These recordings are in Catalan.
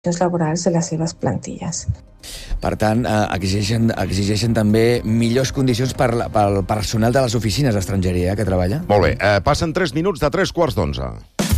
laborals de les seves plantilles. Per tant, exigeixen també millors condicions pel personal de les oficines d'estrangeria que treballa. Molt bé, passen 3 minuts de 3:15.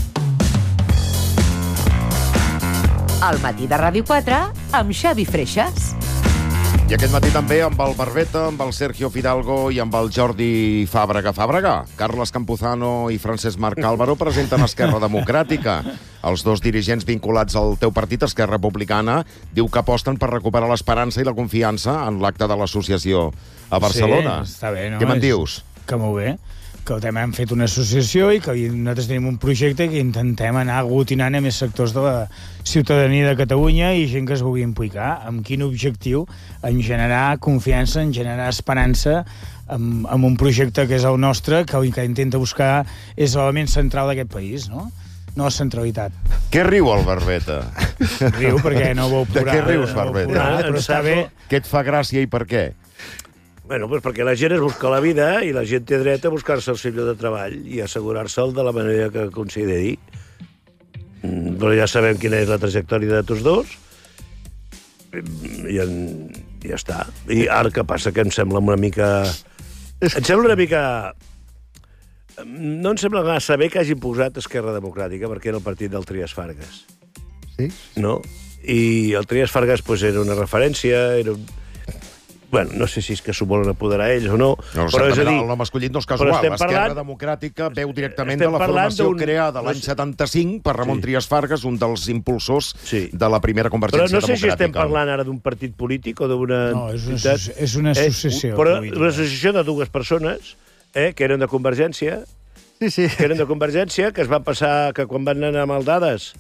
Al matí de Ràdio 4 amb Xavi Freixas. I aquest matí també amb el Barbeta, amb el Sergio Fidalgo i amb el Jordi Fàbrega. Carles Campuzano i Francesc Marc Álvaro presenten Esquerra Democràtica. Els dos dirigents vinculats al teu partit, Esquerra Republicana, diu que aposten per recuperar l'esperança i la confiança en l'acte de l'associació a Barcelona. Sí, està bé, no? Què me'n dius? Que molt bé. Que també hem fet una associació i que nosaltres tenim un projecte que intentem anar aglutinant a més sectors de la ciutadania de Catalunya i gent que es vulgui implicar. Amb quin objectiu? En generar confiança, en generar esperança amb un projecte que és el nostre, que el que intenta buscar és l'element central d'aquest país, no? No la centralitat. Què riu el Barbeta? Riu perquè no vol plorar. De què rius, Barbeta? Però està bé. Què et fa gràcia i per què? Bueno, doncs perquè la gent es busca la vida i la gent té dret a buscar-se el seu lloc de treball i assegurar-se'l de la manera que consideri. Però ja sabem quina és la trajectòria de tots dos i ja està. I ara què passa? Que em sembla una mica... No em sembla massa bé que hagi posat Esquerra Democràtica perquè era el partit del Trias Fargas. Sí? No? I el Trias Fargas pues, era una referència, era un... Bueno, no sé si és que s'ho volen apoderar ells o no, però és a dir... El nom escollit no és casual. Esquerra Democràtica veu directament de la formació creada l'any 75 per Ramon Trias Fargas, un dels impulsors de la primera Convergència Democràtica. Però no sé si estem parlant ara d'un partit polític o d'una... No, és una associació. Però una associació de dues persones que eren de Convergència, que eren de Convergència, que es van passar, que quan van anar a Maldades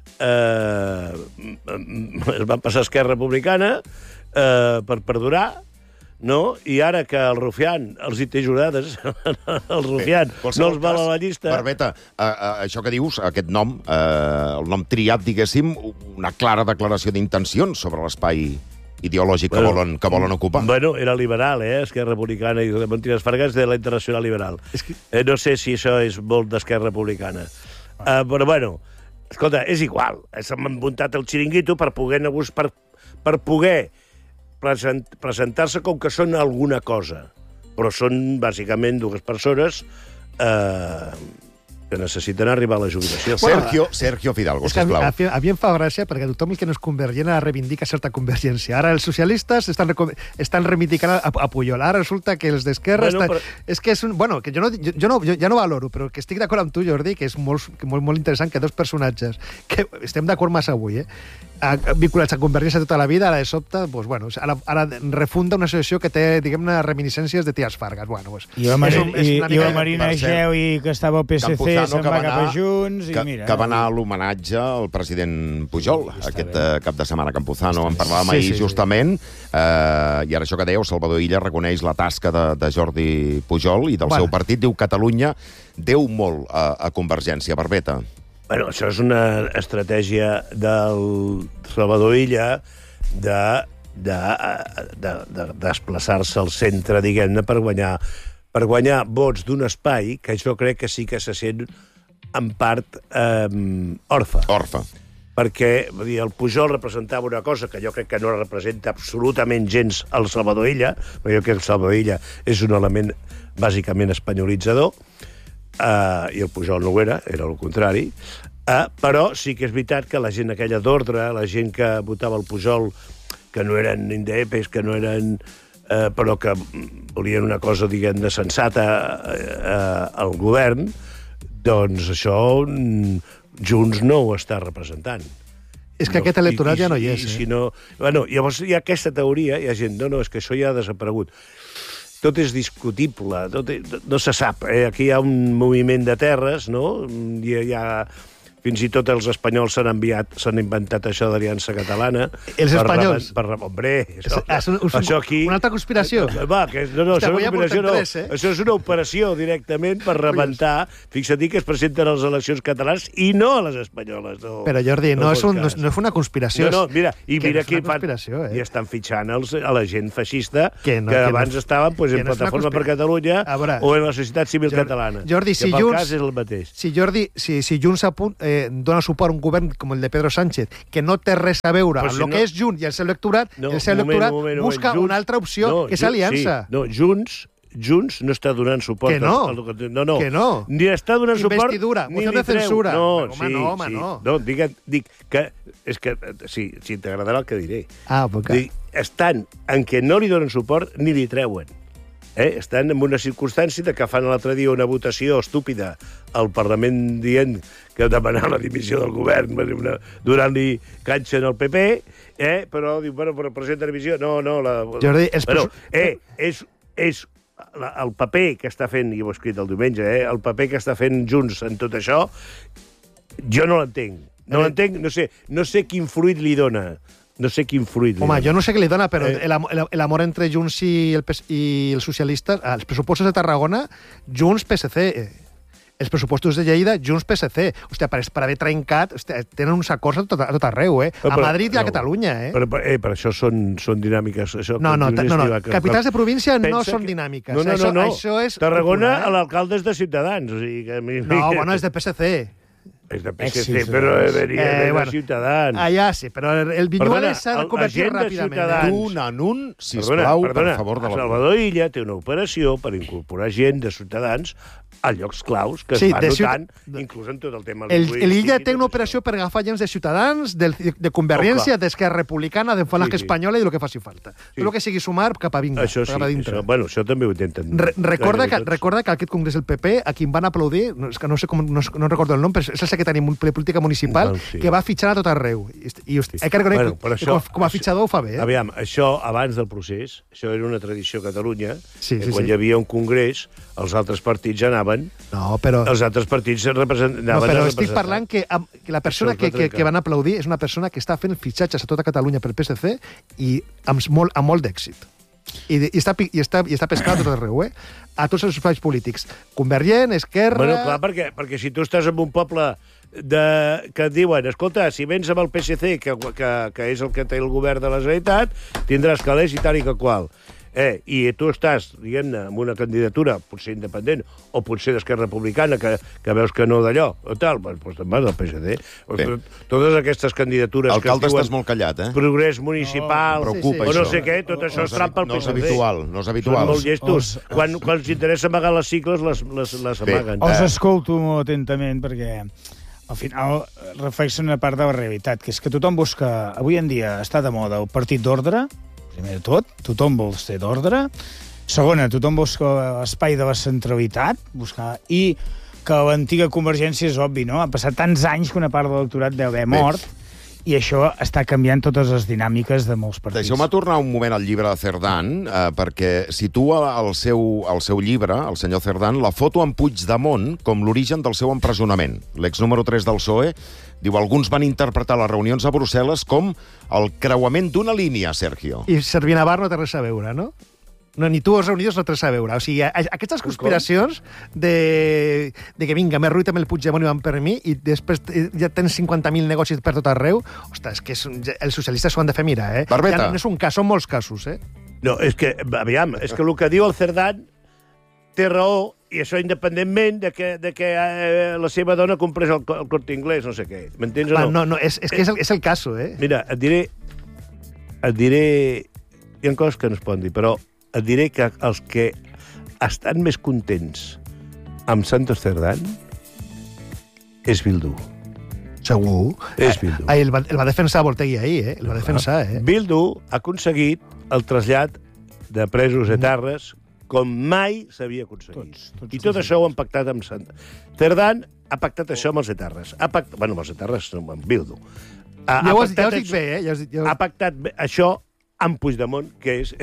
es van passar a Esquerra Republicana per perdurar, no? I ara que el Rufián els hi té jurades, el Rufián no els val a la llista... Barbeta, això que dius, aquest nom, el nom triat, diguéssim, una clara declaració d'intencions sobre l'espai ideològic que volen ocupar. Bueno, era liberal, Esquerra Republicana, i Ramon Trias Fargas de la Internacional Liberal. No sé si això és molt d'Esquerra Republicana. Però, bueno, escolta, és igual. S'han muntat el xiringuito per poder presentar-se com que són alguna cosa. Però són, bàsicament, dues persones que necessiten arribar a la jubilació. Sergio Fidalgo, sisplau. A mi em fa gràcia perquè tothom que no és convergent reivindica certa convergència. Ara els socialistes estan reivindicant a Pujol. Ara resulta que els d'Esquerra... És que és un... Bueno, que jo no valoro, però que estic d'acord amb tu, Jordi, que és molt interessant que dos personatges, que estem d'acord massa avui, vinculats a Convergència tota la vida, ara de sobte, doncs, bueno, ara refunda una associació que té, diguem-ne, reminiscències de Trias Fargas. Bueno, pues, I la Marina Geu, que estava al PSC, se'n va cap a Junts, i mira... Que va anar a l'homenatge al president Pujol, aquest cap de setmana. Campuzano en parlàvem ahir, justament, i ara això que dèieu, Salvador Illa reconeix la tasca de Jordi Pujol i del seu partit, diu Catalunya deu molt a Convergència. Barbeta. Bueno, això és una estratègia del Salvador Illa de desplaçar-se al centre, diguem-ne, per guanyar vots d'un espai que jo crec que sí que se sent en part orfe. Perquè el Pujol representava una cosa que jo crec que no representa absolutament gens el Salvador Illa, perquè jo crec que el Salvador Illa és un element bàsicament espanyolitzador, i el Pujol no ho era el contrari, però sí que és veritat que la gent aquella d'ordre, la gent que votava el Pujol, que no eren indepes, que no eren... però que volien una cosa, diguem-ne, sensata al govern, doncs això Junts no ho està representant. És que aquest electorat ja no hi és. Bueno, llavors hi ha aquesta teoria, hi ha gent, no, és que això ja ha desaparegut. Tot és discutible, no se sap. Aquí hi ha un moviment de terres, no? Hi ha... Fins i tot els espanyols s'han inventat això d'Aliança Catalana. Els espanyols? Hombre, això aquí... Una altra conspiració? Va, no, això és una operació directament per rebentar. Fixa't que es presenten a les eleccions catalanes i no a les espanyoles. Però, Jordi, no és una conspiració. No, mira aquí i estan fitxant a la gent feixista que abans estaven en Plataforma per Catalunya o en la societat civil catalana. Jordi, si Junts dona suport a un govern com el de Pedro Sánchez, que no té res a veure amb el que és Junts i el seu electorat, busca una altra opció, que és aliança. No, Junts no està donant suport. Que no. Que no. Ni està donant suport... Investidura, moció de censura. No, dic que... És que, sí, t'agradarà el que diré. Estan en què no li donen suport ni li treuen. Estan en una circumstància que fan l'altre dia una votació estúpida al Parlament dient que demanar la dimissió del govern, donant-li canxa al PP, però diu, bueno, però presenta dimissió. No. Jordi, és el paper que està fent, i ho he escrit el diumenge, el paper que està fent Junts en tot això, jo no l'entenc. No l'entenc, no sé quin fruit li dona. Home, jo no sé què li dona, però l'amor entre Junts i els socialistes, els pressupostos de Tarragona, Junts, PSC, els pressupostos de Lleida, Junts, PSC. Hòstia, per haver trencat, tenen uns acords a tot arreu, a Madrid i a Catalunya, Per això són dinàmiques. No, capitals de província no són dinàmiques. No. Tarragona, l'alcalde és de Ciutadans. No, bueno, és de PSC. És de PSC, però venia de Ciutadans. Allà sí, però el Vinyuales s'ha de convertir ràpidament. D'un en un, sisplau, per favor de la... Salvador Illa té una operació per incorporar gent de Ciutadans a llocs claus que es va notant, inclús en tot el tema... L'Illa té una operació per agafar gens de Ciutadans, de Convergència, d'Esquerra Republicana, de Falange Espanyola i el que faci falta. Tot el que sigui sumar cap a dintre. Això també ho intenten. Recorda que aquest congrés del PP, a qui em van aplaudir, no recordo el nom, però és el secretari de política municipal, que va fitxar a tot arreu. I com a fitxador ho fa bé. Aviam, això abans del procés, això era una tradició a Catalunya, quan hi havia un congrés, els altres partits anaven. Els altres partits representaven... No, però estic parlant que la persona que van aplaudir és una persona que està fent fitxatges a tota Catalunya per PSC i amb molt d'èxit. I està pescat a tot arreu, a tots els espais polítics. Convergent, Esquerra... Bueno, clar, perquè si tu estàs en un poble que et diuen, escolta, si vens amb el PSC, que és el que té el govern de la Generalitat, tindràs calés i tal i que qual. I tu estàs, diguem-ne, amb una candidatura, potser independent, o potser d'Esquerra Republicana, que veus que no d'allò, o tal, doncs te'n vas al PSD. Totes aquestes candidatures que es diuen... Alcalde, estàs molt callat, Progrés municipal, o no sé què, tot això és trampa al PSD. No és habitual. Són molt llestos. Quan els interessa amagar les sigles, les amaguen. Els escolto molt atentament, perquè al final reflexa una part de la realitat, que és que tothom busca... Avui en dia està de moda el partit d'ordre. Primer de tot, tothom vol ser d'ordre. Segona, tothom busca l'espai de la centralitat, i que l'antiga Convergència és obvi, no? Ha passat tants anys que una part de l'electorat deu haver mort, i això està canviant totes les dinàmiques de molts partits. Deixeu-me tornar un moment al llibre de Cerdán, perquè situa al seu llibre, el senyor Cerdán, la foto amb Puigdemont com l'origen del seu empresonament. L'ex número 3 del PSOE diu, alguns van interpretar les reunions a Brussel·les com el creuament d'una línia, Sergio. I Servinavar no té res a veure, no? Ni tu els reunions no té res a veure. O sigui, aquestes conspiracions de que vinga, més ruït amb el Puigdemont i van per mi, i després ja tens 50.000 negocis per tot arreu, ostres, és que els socialistes s'ho han de fer mirar, Barbeta. Ja no és un cas, són molts casos, No, és que, aviam, és que el que diu el Cerdán té raó, i això independentment de que la seva dona comprés el Corte Inglés, no sé què. M'entens o no? No, és que és el cas, Mira, et diré... Hi ha coses que no es poden dir, però et diré que els que estan més contents amb Santos Cerdán és Bildu. Segur. És Bildu. El va defensar Voltegui ahir, El va defensar, Bildu ha aconseguit el trasllat de presos etarres com mai s'havia aconseguit. I tot això ho han pactat amb Cerdán ha pactat això amb els etarres. Bueno, amb els etarres, amb Bildu. Ja ho has dit bé, Ha pactat això amb Puigdemont, que és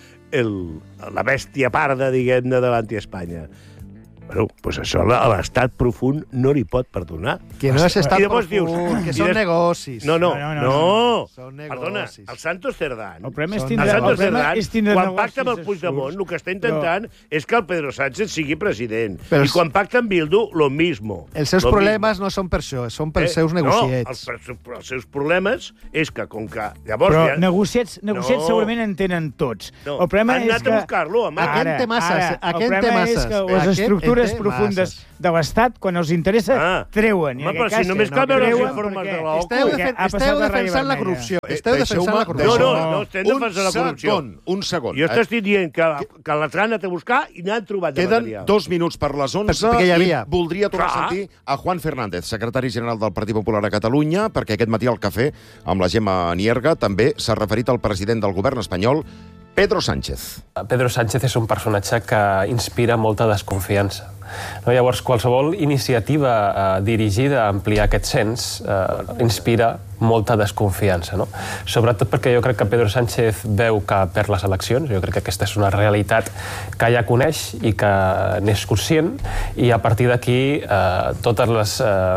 la bèstia parda, diguem-ne, de l'anti-Espanya. Bueno, doncs això l'estat profund no li pot perdonar. Que no és estat profund, que són negocis. No. Són negocis. Perdona, el Santos Cerdán. El problema és tindre quan pacta amb el Puigdemont, el que està intentant és que el Pedro Sánchez sigui president. I quan pacta amb Bildu, lo mismo. Els seus problemes no són per això, són pels seus negociets. No, els seus problemes és que, com que... Però negociets segurament en tenen tots. El problema és que... Han anat a buscar-lo, home. Aquest té masses. El problema és que les estructures estructures profundes de l'Estat, quan els interessa, treuen. Home, però si només cal veure els informes de l'OCU. Esteu defensant la corrupció. Esteu defensant la corrupció. No, estem defensant la corrupció. Un segon. Jo t'estic dient que l'altre han anat a buscar i n'han trobat de material. Queden 2 minuts per les 11 i voldria tornar a sentir a Juan Fernández, secretari general del Partit Popular a Catalunya, perquè aquest matí al cafè amb la Gemma Nierga també s'ha referit al president del govern espanyol, Pedro Sánchez. Pedro Sánchez és un personatge que inspira molta desconfiança. Llavors, qualsevol iniciativa dirigida a ampliar aquest cens inspira molta desconfiança. Sobretot perquè jo crec que Pedro Sánchez veu que perd les eleccions. Jo crec que aquesta és una realitat que ja coneix i que n'és conscient, i a partir d'aquí totes les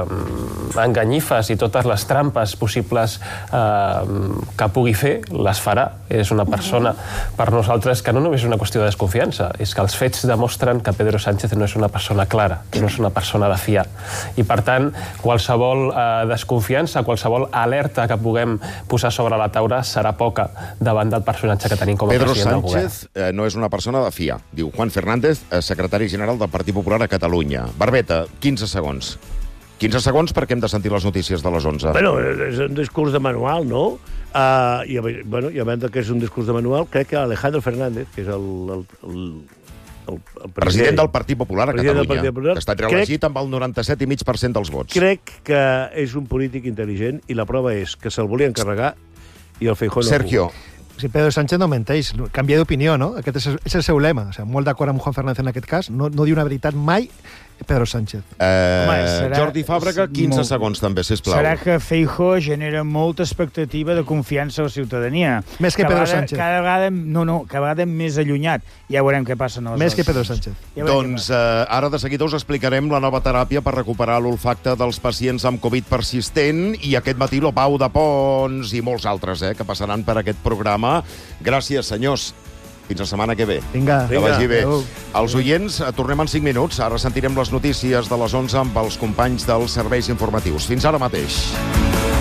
enganyifes i totes les trampes possibles que pugui fer, les farà. És una persona, per nosaltres, que no només és una qüestió de desconfiança, és que els fets demostren que Pedro Sánchez no és una persona clara, que no és una persona de fiar. I, per tant, qualsevol desconfiança, qualsevol alerta que puguem posar sobre la taula serà poca davant del personatge que tenim com a president del govern. Pedro Sánchez no és una persona de fiar, diu Juan Fernández, secretari general del Partit Popular a Catalunya. Barbeta, 15 segons. 15 segons perquè hem de sentir les notícies de les 11. Bueno, és un discurs de manual, no? I a banda que és un discurs de manual, crec que Alejandro Fernández, que és el president del Partit Popular a Catalunya, que ha estat reelegit amb el 97,5% dels vots. Crec que és un polític intel·ligent i la prova és que se'l volia encarregar i el Feijóo no. Sergio. Si Pedro Sánchez no menteix, canvia d'opinió, no? Aquest és el seu lema. O sigui, molt d'acord amb Juan Fernández en aquest cas. No diu una veritat mai Pedro Sánchez. Jordi Fàbrega, 15 segons també, sisplau. Serà que Feijóo genera molta expectativa de confiança a la ciutadania. Més que Pedro Sánchez. Cada vegada més allunyat. Ja veurem què passa. Més que Pedro Sánchez. Doncs ara de seguida us explicarem la nova teràpia per recuperar l'olfacte dels pacients amb Covid persistent, i aquest matí la Pau de Pons i molts altres que passaran per aquest programa. Gràcies, senyors. Fins la setmana que ve. Vinga. Que vagi bé. Els oients, tornem en 5 minuts. Ara sentirem les notícies de les 11 amb els companys dels serveis informatius. Fins ara mateix.